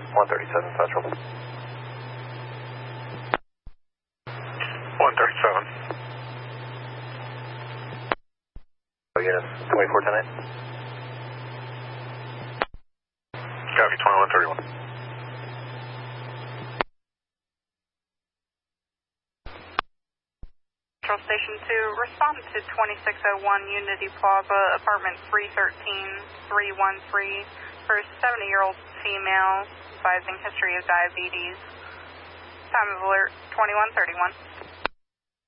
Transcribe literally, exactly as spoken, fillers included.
one thirty-seven Central. one thirty-seven. Unit twenty-four ten eight. Copy, twenty-one thirty-one. Central Station two, respond to twenty-six oh one Unity Plaza, apartment three thirteen, three one three, for a seventy-year-old female, advising history of diabetes. Time of alert, twenty-one thirty-one.